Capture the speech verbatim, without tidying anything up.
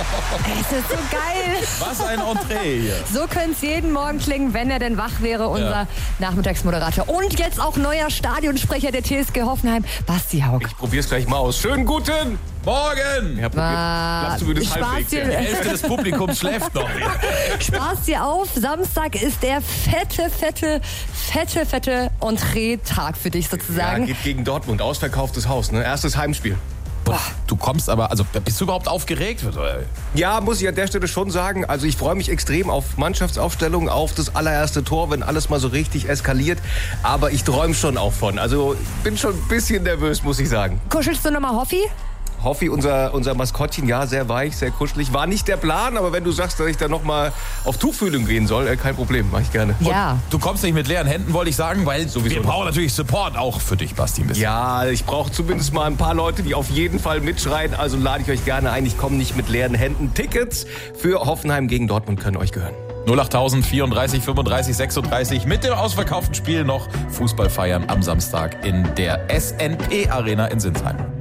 Es ist so geil. Was ein Entree hier. So könnte es jeden Morgen klingen, wenn er denn wach wäre, unser ja. Nachmittagsmoderator. Und jetzt auch neuer Stadionsprecher der T S G Hoffenheim, Basti Haug. Ich probier's gleich mal aus. Schönen guten Morgen! Ja, probier, du das halbwegs, Die Hälfte des Publikums schläft noch. Spaß dir auf, Samstag ist der fette, fette, fette, fette Entree-Tag für dich sozusagen. Ja, geht gegen Dortmund, ausverkauftes Haus, ne? Erstes Heimspiel. Boah, du kommst aber, also bist du überhaupt aufgeregt? Ja, muss ich an der Stelle schon sagen. Also ich freue mich extrem auf Mannschaftsaufstellung, auf das allererste Tor, wenn alles mal so richtig eskaliert. Aber ich träume schon auch von. Also bin schon ein bisschen nervös, muss ich sagen. Kuschelst du nochmal Hoffi? Hoffi, unser, unser Maskottchen, ja, sehr weich, sehr kuschelig. War nicht der Plan, aber wenn du sagst, dass ich da nochmal auf Tuchfühlung gehen soll, äh, kein Problem, mach ich gerne. Ja. Und du kommst nicht mit leeren Händen, wollte ich sagen, weil Sowieso wir brauchen natürlich Support auch für dich, Basti, ein bisschen. Ja, ich brauche zumindest mal ein paar Leute, die auf jeden Fall mitschreien. Also lade ich euch gerne ein. Ich komme nicht mit leeren Händen. Tickets für Hoffenheim gegen Dortmund können euch gehören. null acht vierunddreißig fünfunddreißig sechsunddreißig mit dem ausverkauften Spiel noch Fußball feiern am Samstag in der S N P Arena in Sinsheim.